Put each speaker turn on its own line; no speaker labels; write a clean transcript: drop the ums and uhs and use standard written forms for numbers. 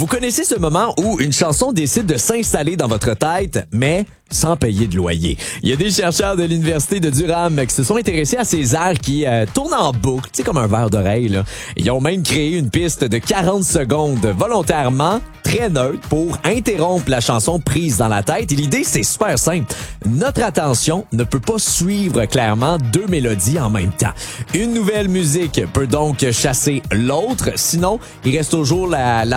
Vous connaissez ce moment où une chanson décide de s'installer dans votre tête, mais sans payer de loyer. Il y a des chercheurs de l'Université de Durham qui se sont intéressés à ces airs qui tournent en boucle, tu sais, comme un verre d'oreille, là. Ils ont même créé une piste de 40 secondes volontairement très neutre pour interrompre la chanson prise dans la tête. Et l'idée, c'est super simple. Notre attention ne peut pas suivre clairement deux mélodies en même temps. Une nouvelle musique peut donc chasser l'autre, sinon il reste toujours la